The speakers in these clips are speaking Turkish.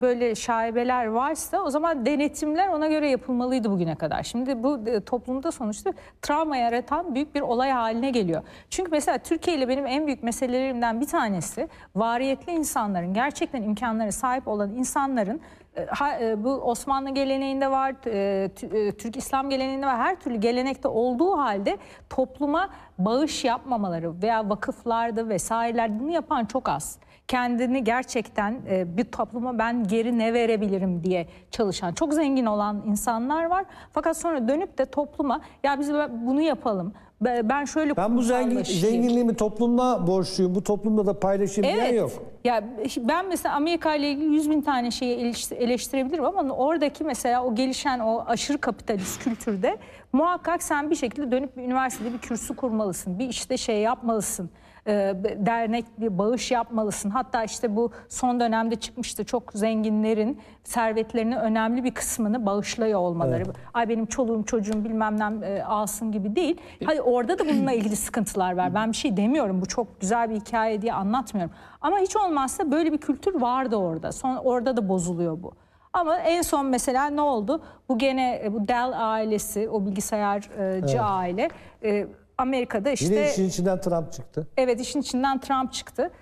böyle şaibeler varsa o zaman denetimler ona göre yapılmalıydı bugüne kadar. Şimdi bu toplumda sonuçta travma yaratan büyük bir olay haline geliyor. Çünkü mesela Türkiye ile benim en büyük meselelerimden bir tanesi variyetli insanların, gerçekten imkanları sahip olan insanların, bu Osmanlı geleneğinde var, Türk İslam geleneğinde var, her türlü gelenekte olduğu halde topluma bağış yapmamaları veya vakıflarda vesairelerde bunu yapan çok az. Kendini gerçekten bir topluma ben geri ne verebilirim diye çalışan, çok zengin olan insanlar var. Fakat sonra dönüp de topluma ya biz bunu yapalım, ben şöyle ben bu zenginliğimi toplumla borçluyum, bu toplumda da paylaşayım diyen yok. Ya ben mesela Amerika ile ilgili 100.000 tane şeyi eleştirebilirim ama oradaki mesela o gelişen o aşırı kapitalist kültürde muhakkak sen bir şekilde dönüp bir üniversitede bir kürsü kurmalısın, bir işte şey yapmalısın. Dernek bir bağış yapmalısın. Hatta işte bu son dönemde çıkmıştı, çok zenginlerin servetlerinin önemli bir kısmını bağışlıyor olmaları. Evet. Ay benim çoluğum çocuğum bilmem ne alsın gibi değil. Hadi orada da bununla ilgili sıkıntılar var. Ben bir şey demiyorum. Bu çok güzel bir hikaye diye anlatmıyorum. Ama hiç olmazsa böyle bir kültür vardı orada. Orada da bozuluyor bu. Ama en son mesela ne oldu? Bu gene bu Dell ailesi, o bilgisayarcı aile Amerika'da işte... Yine işin içinden Trump çıktı. Evet, işin içinden Trump çıktı.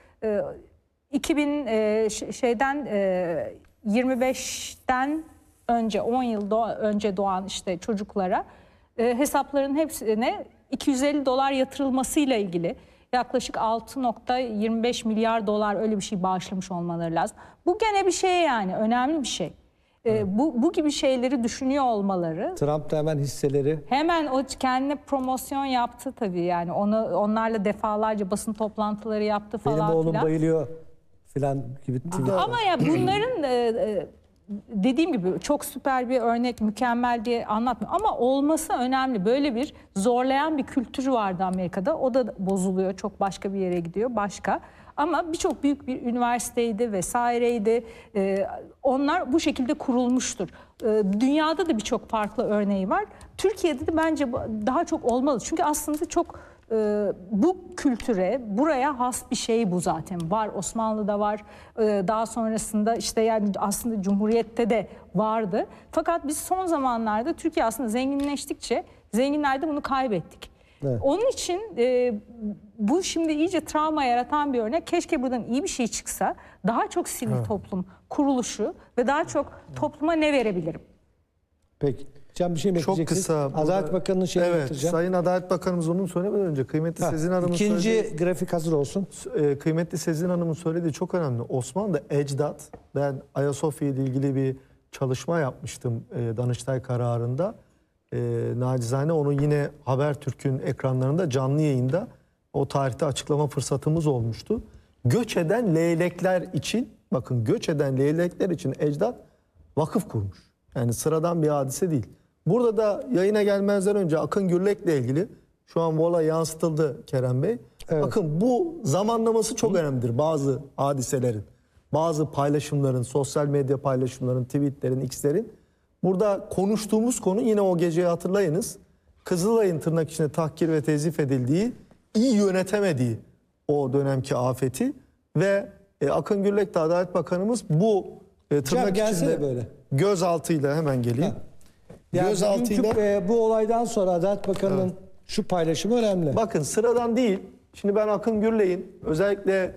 25'ten önce, 10 yıl önce doğan işte çocuklara hesapların hepsine $250 yatırılmasıyla ilgili yaklaşık 6.25 milyar dolar öyle bir şey bağışlamış olmaları lazım. Bu gene bir şey, yani önemli bir şey. Bu gibi şeyleri düşünüyor olmaları. Trump da hemen hisseleri. Hemen o kendine promosyon yaptı tabii, yani onlarla defalarca basın toplantıları yaptı falan filan. Benim oğlum bayılıyor filan gibi. Ama ya bunların dediğim gibi çok süper bir örnek, mükemmel diye anlatmıyor. Ama olması önemli. Böyle bir zorlayan bir kültür vardı Amerika'da. O da bozuluyor. Çok başka bir yere gidiyor. Başka. Ama birçok büyük bir üniversiteydi vesaireydi. Onlar bu şekilde kurulmuştur. Dünyada da birçok farklı örneği var. Türkiye'de de bence daha çok olmalı. Çünkü aslında çok bu kültüre, buraya has bir şey bu zaten. Var, Osmanlı'da var. Daha sonrasında işte yani aslında Cumhuriyet'te de vardı. Fakat biz son zamanlarda Türkiye aslında zenginleştikçe zenginler de bunu kaybettik. Evet. Onun için bu şimdi iyice travma yaratan bir örnek. Keşke buradan iyi bir şey çıksa. Daha çok sivil toplum kuruluşu ve daha çok topluma ne verebilirim? Peki. Can bir şey mi çok kısa. Adalet Bakanı'nın şeyini getireceğim. Sayın Adalet Bakanımız onu söylemeden önce kıymetli Sezin Hanım'ın ikinci grafik hazır olsun. Kıymetli Sezin Hanım'ın söylediği çok önemli. Osmanlı'da ecdat, ben Ayasofya ile ilgili bir çalışma yapmıştım Danıştay kararında. Nacizane onu yine Habertürk'ün ekranlarında canlı yayında o tarihte açıklama fırsatımız olmuştu. Göç eden leylekler için, bakın göç eden leylekler için ecdat vakıf kurmuş. Yani sıradan bir hadise değil. Burada da yayına gelmezden önce Akın Gürlek'le ilgili şu an bu olay yansıtıldı Kerem Bey. Evet. Bakın bu zamanlaması çok önemlidir bazı hadiselerin. Bazı paylaşımların, sosyal medya paylaşımların, tweetlerin, x'lerin. Burada konuştuğumuz konu yine o geceyi hatırlayınız. Kızılay'ın tırnak içinde tahkir ve tezif edildiği, iyi yönetemediği o dönemki afeti ve Akın Gürlek de Adalet Bakanımız bu tırnak içinde böyle gözaltıyla hemen geleyim. Yani gözaltıyla bu olaydan sonra Adalet Bakanı'nın şu paylaşımı önemli. Bakın sıradan değil. Şimdi ben Akın Gürlek'in özellikle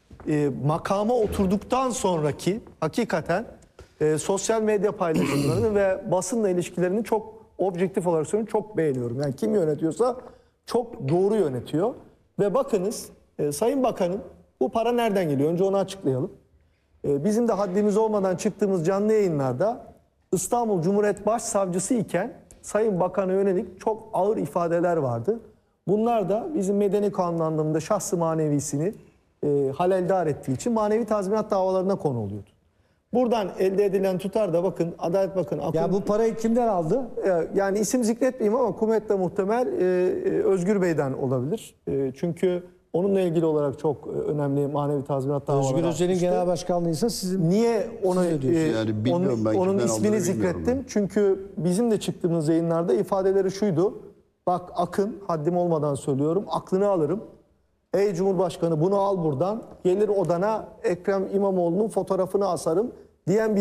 makama oturduktan sonraki hakikaten sosyal medya paylaşımlarını ve basınla ilişkilerini çok objektif olarak söylüyorum, çok beğeniyorum. Yani kim yönetiyorsa çok doğru yönetiyor. Ve bakınız Sayın Bakanım, bu para nereden geliyor? Önce onu açıklayalım. Bizim de haddimiz olmadan çıktığımız canlı yayınlarda İstanbul Cumhuriyet Başsavcısı iken Sayın Bakan'a yönelik çok ağır ifadeler vardı. Bunlar da bizim medeni kanun anlamında şahsı manevisini haleldar ettiği için manevi tazminat davalarına konu oluyordu. Buradan elde edilen tutar da bakın Adalet Bakanı... Ya bu parayı kimden aldı? Yani isim zikretmeyeyim ama kuvvetle muhtemel Özgür Bey'den olabilir. Çünkü onunla ilgili olarak çok önemli manevi tazminat davaları Özgür Özel'in genel başkanlığıysa sizin... Niye ona yani onun ismini zikrettim? Çünkü bizim de çıktığımız yayınlarda ifadeleri şuydu. Bak Akın, haddim olmadan söylüyorum, aklını alırım. Ey Cumhurbaşkanı bunu al buradan, gelir odana Ekrem İmamoğlu'nun fotoğrafını asarım diyen bir